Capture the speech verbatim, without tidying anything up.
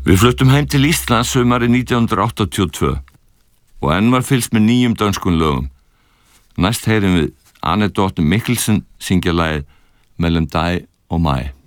Við fluttum heim til Íslands sumarið nítján hundrað áttatíu og tvö og enn var fylgst með nýjum dönskum lögum. Næst heyrum við Anne Dorthe Mikkelsen syngja lagið Mellem dig og mig.